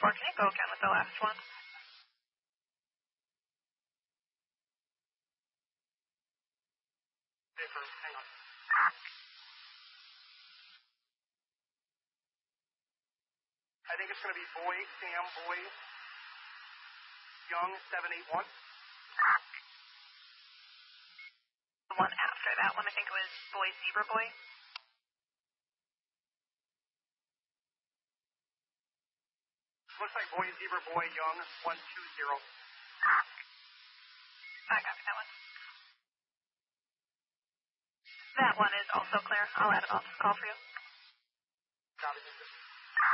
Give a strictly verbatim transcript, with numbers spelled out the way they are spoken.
four, can you go again with the last one? Paper, hang on. I think it's going to be Boy, Sam, Boy, Young, seven eight one. The one after that one, I think it was Boy, Zebra Boy. Looks like Boy, Zebra, Boy, Young, one two zero. I got that one. That one is also clear. I'll add it on to the call for you.